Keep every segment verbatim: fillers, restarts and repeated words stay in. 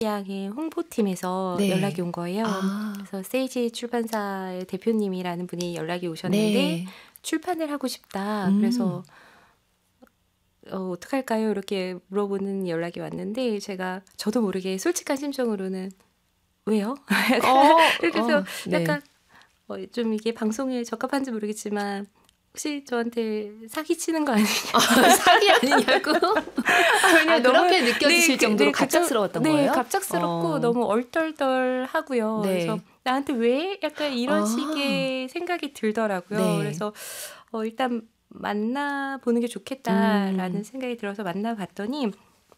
양의 홍보팀에서 네. 연락이 온 거예요. 아. 그래서 세이지 출판사의 대표님이라는 분이 연락이 오셨는데 네. 출판을 하고 싶다. 음. 그래서 어, 어떡할까요? 이렇게 물어보는 연락이 왔는데 제가 저도 모르게 솔직한 심정으로는 왜요? 어, 그래서 어, 네. 약간 어, 좀 이게 방송에 적합한지 모르겠지만 혹시 저한테 사기치는 거 아니냐? 아, 사기 아니냐고? 아, 너무- 그렇게 느껴지실 네, 그- 정도로 네, 그 정- 갑작스러웠던 네, 거예요? 갑작스럽고 어. 너무 얼떨떨하고요. 네. 그래서 나한테 왜 약간 이런 아. 식의 생각이 들더라고요. 네. 그래서 어, 일단 만나보는 게 좋겠다라는 음. 생각이 들어서 만나봤더니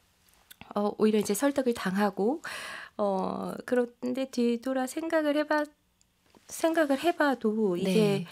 어, 오히려 이제 설득을 당하고 어, 그런데 뒤돌아 생각을 해봐 생각을 해봐도 이게 네.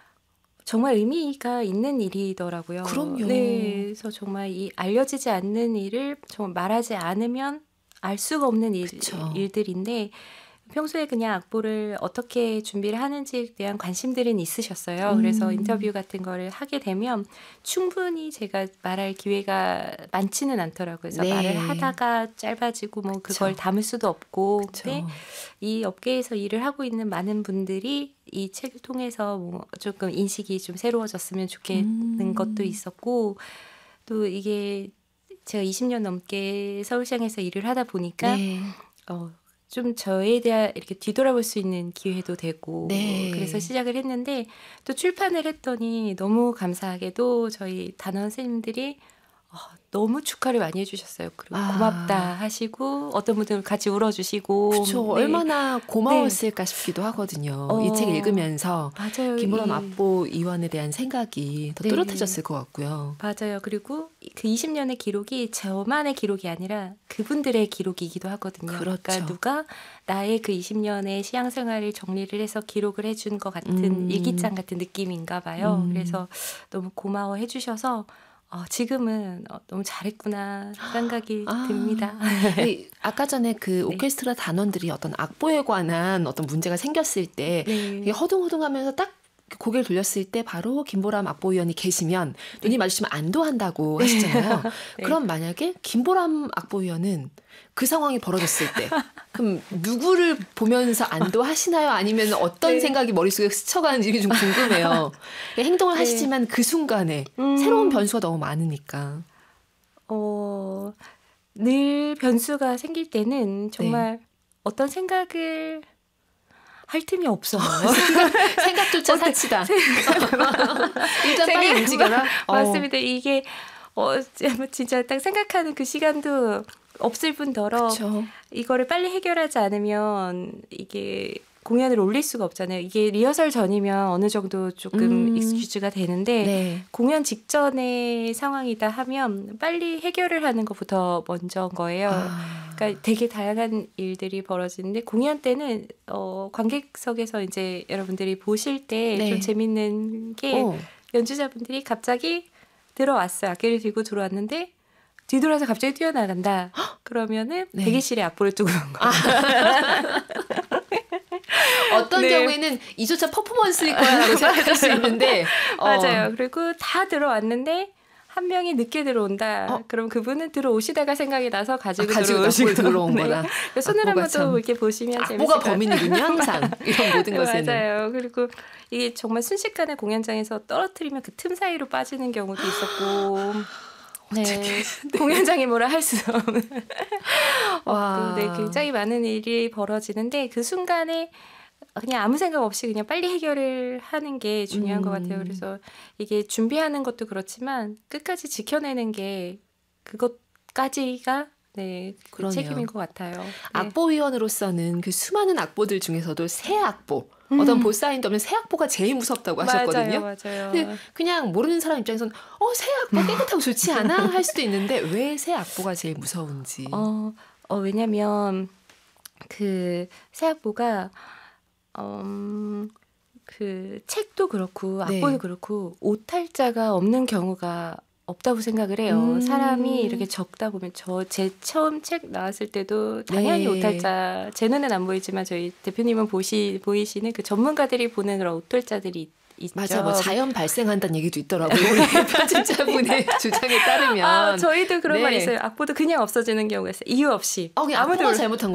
정말 의미가 있는 일이더라고요. 그럼요. 네, 그래서 정말 이 알려지지 않는 일을 정말 말하지 않으면 알 수가 없는 일, 그쵸. 일들인데 평소에 그냥 악보를 어떻게 준비를 하는지에 대한 관심들은 있으셨어요. 음. 그래서 인터뷰 같은 거를 하게 되면 충분히 제가 말할 기회가 많지는 않더라고요. 그래서 네. 말을 하다가 짧아지고 뭐 그걸 그쵸. 담을 수도 없고. 그쵸. 근데 이 업계에서 일을 하고 있는 많은 분들이 이 책을 통해서 뭐 조금 인식이 좀 새로워졌으면 좋겠는 음. 것도 있었고 또 이게 제가 이십 년 넘게 서울시장에서 일을 하다 보니까 네. 어, 좀 저에 대한 이렇게 뒤돌아볼 수 있는 기회도 되고 네. 그래서 시작을 했는데 또 출판을 했더니 너무 감사하게도 저희 단원 선생님들이 어, 너무 축하를 많이 해주셨어요. 그리고 아. 고맙다 하시고 어떤 분들은 같이 울어주시고 그쵸. 네. 얼마나 고마웠을까 싶기도 하거든요. 어. 이 책 읽으면서 맞아요. 김보람 이- 악보 위원에 대한 생각이 더 네. 뚜렷해졌을 것 같고요. 맞아요. 그리고 그 이십 년의 기록이 저만의 기록이 아니라 그분들의 기록이기도 하거든요. 그렇죠. 그러니까 누가 나의 그 이십 년의 시향 생활을 정리를 해서 기록을 해준 것 같은 음. 일기장 같은 느낌인가 봐요. 음. 그래서 너무 고마워해 주셔서 어, 지금은 어, 너무 잘했구나 생각이 아. 듭니다. 이 아까 전에 그 오케스트라 단원들이 어떤 악보에 관한 어떤 문제가 생겼을 때 네. 이게 허둥허둥하면서 딱 고개를 돌렸을 때 바로 김보람 악보위원이 계시면 눈이 마주치면 안도한다고 하시잖아요. 네. 그럼 만약에 김보람 악보위원은 그 상황이 벌어졌을 때 그럼 누구를 보면서 안도하시나요? 아니면 어떤 네. 생각이 머릿속에 스쳐가는지 좀 궁금해요. 행동을 네. 하시지만 그 순간에 음. 새로운 변수가 너무 많으니까. 어, 늘 변수가 생길 때는 정말 어떤 생각을 할 틈이 없어요. 생각조차 사치다. 일단 빨리 생각- 움직여라. 어. 맞습니다. 이게 어, 진짜 딱 생각하는 그 시간도 없을 뿐더러 그렇죠. 이거를 빨리 해결하지 않으면 이게 공연을 올릴 수가 없잖아요. 이게 리허설 전이면 어느 정도 조금 음. 익스큐즈가 되는데 네. 공연 직전의 상황이다 하면 빨리 해결을 하는 것부터 먼저인 거예요. 아. 그러니까 되게 다양한 일들이 벌어지는데 공연 때는 어, 관객석에서 이제 여러분들이 보실 때 좀 네. 재밌는 게 어. 연주자분들이 갑자기 들어왔어요. 악기를 들고 들어왔는데 뒤돌아서 갑자기 뛰어나간다. 그러면은 네. 대기실에 악보를 두고 온 거예요. 어떤 네. 경우에는 이조차 퍼포먼스일 거야라고 생각할 수 있는데 어. 맞아요. 그리고 다 들어왔는데 한 명이 늦게 들어온다. 어? 그럼 그분은 들어오시다가 생각이 나서 가지고, 아, 가지고 들어오시고 악보를 들어온 네. 거다. 손을 악보가 한번 또 참- 이렇게 보시면 재밌을 악보가 것 같아요. 범인이군요. 항상 이런 모든 네, 것에는. 맞아요. 그리고 이게 정말 순식간에 공연장에서 떨어뜨리면 그 틈 사이로 빠지는 경우도 있었고 네, 공연장에 뭐라 할 수 없는 와. 없고, 네, 굉장히 많은 일이 벌어지는데 그 순간에 그냥 아무 생각 없이 그냥 빨리 해결을 하는 게 중요한 음. 것 같아요. 그래서 이게 준비하는 것도 그렇지만 끝까지 지켜내는 게 그것까지가 네, 그 그러네요. 책임인 것 같아요. 네. 악보위원으로서는 그 수많은 악보들 중에서도 새 악보, 어떤 보사인도 없는 새 악보가 제일 무섭다고 하셨거든요. 음. 맞아요, 맞아요. 근데 그냥 모르는 사람 입장에서는 어, 새 악보 깨끗하고 좋지 않아? 할 수도 있는데 왜 새 악보가 제일 무서운지. 어, 어 왜냐면 그 새악보가 음, 그 책도 그렇고 네. 악보도 그렇고 오탈자가 없는 경우가 없다고 생각을 해요. 음. 사람이 이렇게 적다 보면 저 제 처음 책 나왔을 때도 당연히 네. 오탈자 제 눈엔 안 보이지만 저희 대표님은 보시 보이시는 그 전문가들이 보는 그런 오탈자들이 있죠. 맞아, 뭐 자연 발생한다는 얘기도 있더라고요. 우리 편집자분의 주장에 따르면. 아, 저희도 그런 네. 말이 있어요. 악보도 그냥 없어지는 경우가 있어요. 이유 없이. 어, 그냥 아무도 악보가 잘못한